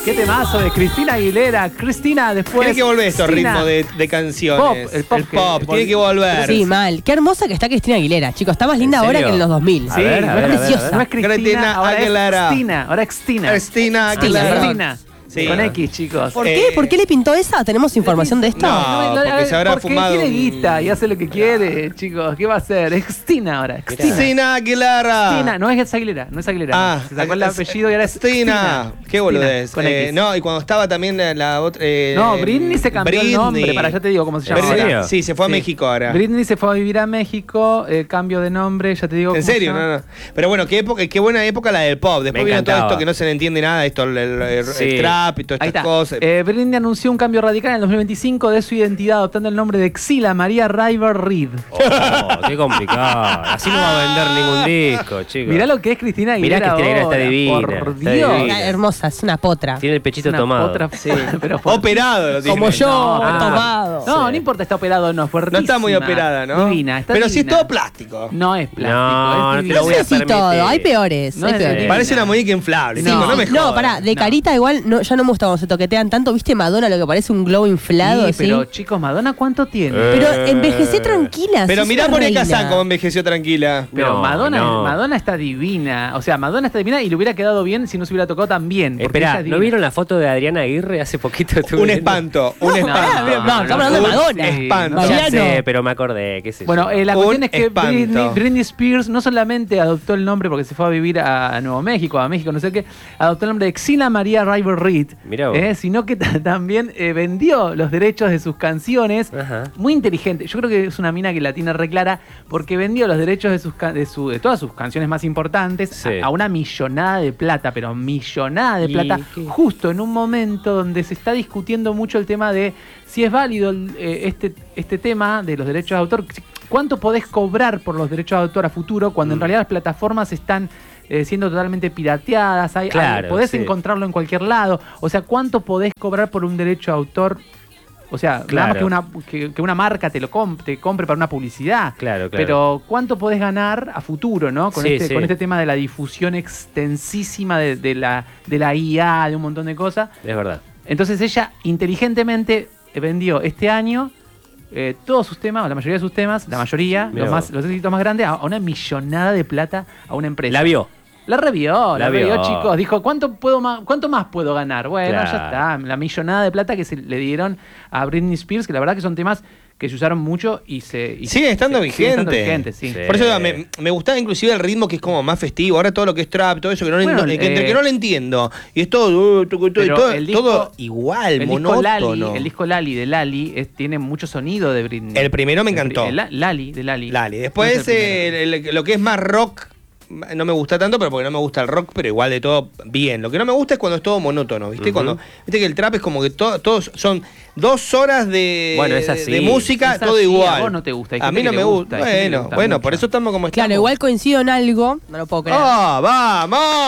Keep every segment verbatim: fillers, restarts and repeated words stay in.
Qué temazo de Cristina Aguilera. Cristina, después. Tiene que volver estos Cristina. ritmos de, de canciones. Pop, el pop el que- pop, tiene que volver. Sí, mal. Qué hermosa que está Cristina Aguilera, chicos. Está más linda ¿En ahora serio? que en los dos mil. A Sí, ver, a no ver, es a ver, preciosa. a ver. No es Cristina, Cristina ahora Aguilera. es Cristina. Ahora es Cristina. Cristina Aguilera. Cristina. Sí. Con X, chicos. ¿Por Eh, qué? ¿Por qué le pintó esa? ¿Tenemos información de esto? No, porque se habrá porque fumado tiene un- guita y hace lo que quiere, chicos. ¿Qué va a hacer? Es Cristina ahora. Es Cristina. Cristina Aguilera. Cristina, no es Aguilera, no es Aguilera. Ah, se sacó el es- apellido y ahora es Cristina. Cristina. Qué boludez. Con Eh, X. no, y cuando estaba también la, la otra. eh, No, Britney se cambió Britney. el nombre, para allá te digo cómo se llama. ¿En ahora. serio? Sí, se fue a Sí. México ahora. Britney se fue a vivir a México, eh, cambio de nombre, ya te digo. ¿En cómo se serio? llama. No, no. Pero bueno, qué época, qué buena época la del pop. Después Me vino todo encantaba. esto que no se le entiende nada, esto, el, el- el- Sí. el trap y todas Ahí estas está. cosas. Eh, Britney anunció un cambio radical en el dos mil veinticinco de su identidad, adoptando el nombre de Xila María River Reed. Oh, qué complicado. Así no va a vender ningún disco, chicos. Mirá lo que es Cristina Mirá Aguilera. que Cristina Aguilera está ahora, divina, Por está Dios. divina. Está hermosa, es una potra. Tiene el pechito Una tomado. otra- sí, pero por- Operado lo tiene. Como yo, No, tomado. No, Sí. no importa, está operado o no, No fuertísima. está muy operada, ¿no? Divina, está Pero sí es divina. todo plástico. No es plástico, No, no es te divina. lo No voy a sé si permitir. todo, hay peores. No hay es peores. divina. Parece una muñeca inflable. No. chicos, no me No, jodas. pará, de No. carita igual no, ya no me gusta cuando se toquetean tanto. ¿Viste Madonna lo que parece un globo inflado? Sí, así? pero chicos, Madonna, ¿cuánto tiene? Eh. Pero envejecé tranquila. Pero sos mirá una Mónica reina. Kazan como envejeció tranquila. Pero No, Madonna, no. Madonna está divina. O sea, Madonna está divina y le hubiera quedado bien si no se hubiera tocado tan bien. porque ella Espera, es ¿no divina. vieron la foto de Adriana Aguirre hace poquito? Estuve Un viendo? espanto, un No, espanto. pará, no, estamos hablando de no, Madonna. sí, Espanto. no. Ya Mariano. sé, pero me acordé, qué sé Bueno, yo. eh, la Un cuestión es que espanto. Britney, Britney Spears no solamente adoptó el nombre porque se fue a vivir a Nuevo México, a México, no sé qué, adoptó el nombre de Xila María River Reed, Mirá vos. eh, sino que t- también eh, vendió los derechos de sus canciones. Ajá. Muy inteligente. Yo creo que es una mina que la tiene reclara porque vendió los derechos de, sus, ca- de, su, de todas sus canciones más importantes Sí. a, a una millonada de plata, pero millonada de ¿Y plata, qué? justo en un momento donde se está discutiendo mucho el tema de si es válido el- eh, este, este tema de los derechos de autor. ¿Cuánto podés cobrar por los derechos de autor a futuro cuando en Mm. realidad las plataformas están eh, siendo totalmente pirateadas? Hay, hay- Claro, podés sí. encontrarlo en cualquier lado. O sea, ¿cuánto podés cobrar por un derecho de autor? O sea, nada más Claro. que una, que, que una marca te lo comp- te compre para una publicidad. Claro, claro. Pero ¿cuánto podés ganar a futuro, no? Con, Sí, este, sí. con este tema de la difusión extensísima de, de la, de la I A, de un montón de cosas. Es verdad. Entonces ella inteligentemente vendió este año eh, todos sus temas, o la mayoría de sus temas, la mayoría, Mirá los, vos. más, los éxitos más grandes, a a una millonada de plata a una empresa. La vio. La revió, la, La revió, vio. chicos. Dijo, ¿cuánto, puedo más, ¿cuánto más puedo ganar? Bueno, Claro. ya está. La millonada de plata que se le dieron a Britney Spears, que la verdad que son temas que se usaron mucho y se... y Sigue estando se- siguen estando vigente. vigentes, sí. Sí. Por eso me, me gustaba inclusive el ritmo que es como más festivo. Ahora todo lo que es trap, todo eso que no, le- Bueno, no- que, eh, que no le entiendo. Y es todo, uh, todo, todo, Pero todo- el disco- todo igual, El disco, monótono. Lali, el disco Lali de Lali es- tiene mucho sonido de Britney. El primero me El pri- encantó. el La- Lali, de Lali. Lali. No Después es el primero. eh, el- el- lo que es más rock no me gusta tanto, pero porque no me gusta el rock, pero igual de todo bien. Lo que no me gusta es cuando es todo monótono, ¿viste? Ujú. Cuando viste que el trap es como que to- todos son dos horas de, Bueno, es así. de música, Es todo así, igual. a vos no te gusta, hay A gente mí no que me le gusta. gusta, hay gente que le Bueno, gusta bueno, mucho. por eso estamos como estamos. Claro, igual coincido en algo. No lo puedo creer. ¡Ah,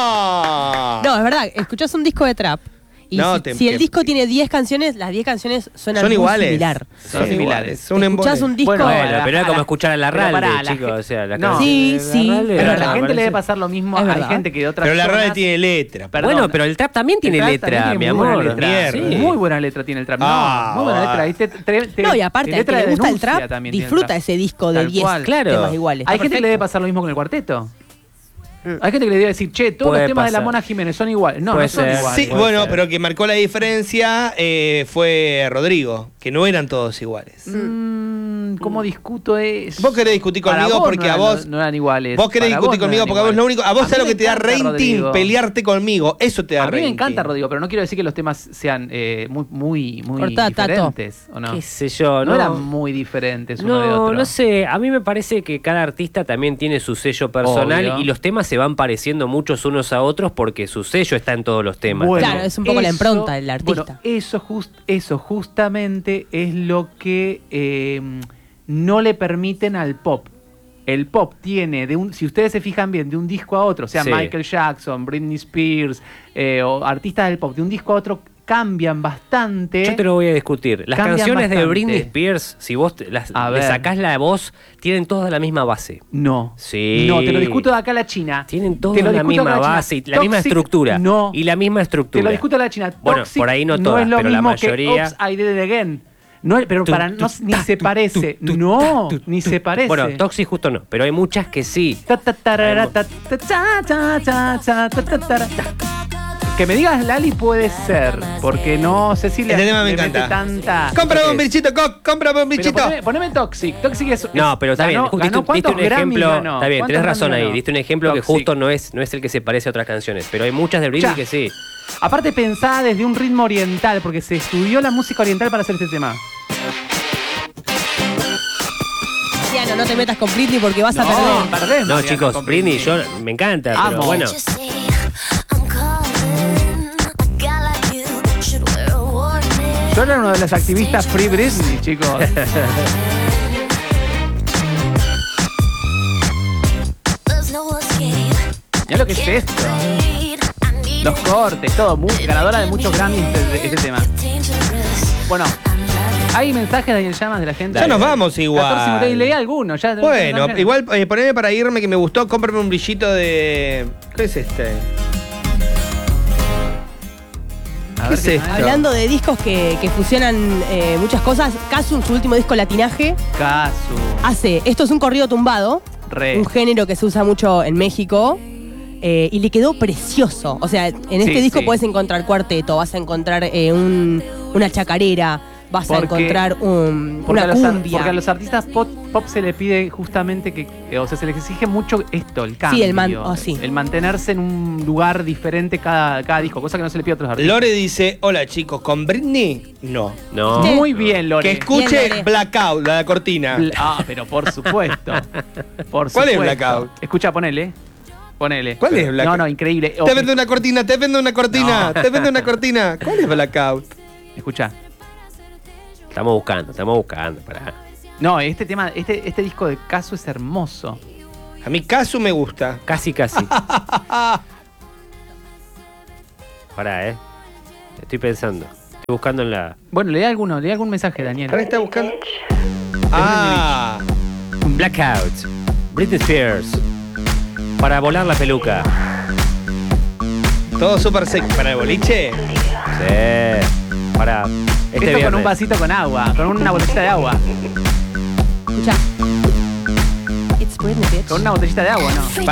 vamos! No, es verdad. Escuchás un disco de trap. Y No, si, te- si el que- disco tiene diez canciones, las diez canciones suenan son muy iguales. similar. Son similares. Son Escuchás un disco. Bueno, Bueno, la- pero era la- como escuchar a la pero Ralde, pará, la chicos. gen- O sea, la No. canción Sí, de sí, Ralde, Pero a Es la verdad, gente le parece- debe pasar lo mismo. Es Hay verdad. gente que de otras Pero la zonas- radio tiene letra. Perdón. Bueno, pero el trap también tiene El trap letra, también mi tiene muy amor. buena letra. Mierda. Sí. Muy buena letra tiene el trap. No, Ah, muy buena bueno. letra. Y te- te- te- No, y aparte, al que letra le de gusta el denuncia trap, también tiene el disfruta trap. ese disco de Tal diez cual. Claro. temas iguales. Hay Está gente que le perfecto. debe pasar lo mismo con el cuarteto. Hay gente que le debe decir, che, todos Puede los temas de la pasar. Mona Jiménez son iguales. No, Puede no son ser. iguales. Sí, puede bueno, ser. pero que marcó la diferencia eh, fue Rodrigo, que no eran todos iguales. Mm, ¿Cómo discuto eso? Vos querés discutir Para conmigo vos porque no a eran- vos- no eran iguales. Vos querés Para discutir no conmigo eran porque a vos lo iguales. único. A vos mí sabés lo me que te da encanta rating, Rodrigo. pelearte conmigo. Eso te da A mí rating. me encanta Rodrigo, pero no quiero decir que los temas sean eh, muy, muy, muy Cortá, Tato. diferentes. ¿O no? Qué sé yo, no, no, eran muy diferentes uno de No, otro. no sé, a mí me parece que cada artista también tiene su sello personal Obvio. y los temas se van pareciendo muchos unos a otros porque su sello está en todos los temas. Bueno, Claro, es un poco la impronta del artista. Bueno, eso, just- eso justamente es lo que eh, no le permiten al pop. El pop tiene, de un, si ustedes se fijan bien, de un disco a otro, o sea, Sí. Michael Jackson, Britney Spears, eh, o artistas del pop, de un disco a otro cambian bastante. Yo te lo voy a discutir. Las Cambian canciones de bastante. Britney Spears, si vos te- las, A le ver. sacás la voz, tienen todas la misma base. No. Sí. No, te lo discuto de acá a la China. Tienen Te todas lo la discuto misma acá a la base y China. la misma Toxic, estructura. No. Y la misma estructura. Te lo discuto a la China. Bueno, Toxic por ahí no no todas, es lo pero la mismo mayoría- que Oops, I Did It Again. No, pero Tu, para tu, no, ni ta, se tu, parece. tu, tu, No, tu, tu, ni tu. se parece. Bueno, Toxic justo no, pero hay muchas que sí. Ta, ta, tarara, ta, ta, ta, ta, ta, ta, ta, ta, tara. Que me digas Lali puede ser, porque no sé si le, Este tema me le mete encanta. tanta. Compra ¿Qué un es? bichito, Coc, compra un Pero bichito. poneme, poneme Toxic. Toxic es. No, pero está ganó- bien. Diste, ganó diste ¿cuántos un Grammys ejemplo. ganó? Está bien, ¿Cuántos tenés razón Grammys ahí. ganó? Diste un ejemplo que Toxic. justo no es, no es el que se parece a otras canciones. Pero hay muchas de Britney Ya. que sí. Aparte pensada desde un ritmo oriental, porque se estudió la música oriental para hacer este tema. Luciano, no te metas con Britney porque vas a No, perder. perdés, No, Mariana, chicos, con Britney, yo me encanta, pero Amo. bueno. Yo era uno de los activistas Free Britney, chicos. Mirá lo que es esto. Los cortes, todo. Muy, ganadora de muchos Grammys este, este tema. Bueno, hay mensajes, Daniel Llamas, de la gente. Ya nos vamos igual. catorce minutos y leí algunos. Ya, Bueno, no- igual eh, poneme para irme que me gustó. Cómprame un brillito de. ¿Qué es este? A ¿Qué ver es qué esto? tal. Hablando de discos que, que fusionan eh, muchas cosas, Casu en su último disco Latinaje Casu. hace, esto es un corrido tumbado, Re. un género que se usa mucho en México, eh, y le quedó precioso. O sea, en este Sí, disco sí. puedes encontrar cuarteto, vas a encontrar eh, un- una chacarera, vas a Porque- encontrar un- Porque, a una los, ar- cumbia. porque a los artistas pop, pop se le pide justamente que, eh, o sea, se les exige mucho esto, el cambio. el man- oh, sí. El mantenerse en un lugar diferente cada, cada disco, cosa que no se le pide a otros artistas. Lore dice: Hola chicos, ¿con Britney? No. No. Muy bien, Lore. Que escuche Bien, Lore. Blackout, la cortina. Bla- Ah, pero por supuesto. Por ¿Cuál es supuesto. Blackout? Escucha, ponele. Ponele. ¿Cuál es Blackout? No, no, increíble. Te vendo una cortina, te vendo una cortina, No. te vendo una cortina. ¿Cuál es Blackout? Escucha. Estamos buscando, estamos buscando. Pará. No, este tema, este, este disco de Casu es hermoso. A mí Casu me gusta. Casi, casi. Pará, eh. Estoy pensando. Estoy buscando en la. Bueno, lee alguno, lee algún mensaje, Daniel. ¿Ahora está buscando? Ah, Blackout. Britney Spears. Para volar la peluca. todo súper sexy. ¿Para el boliche? Sí. Para. Este Esto con viernes. un vasito con agua, con una botellita de agua. Escucha. It's Britney, bitch. Con una botellita de agua, ¿no? Pa-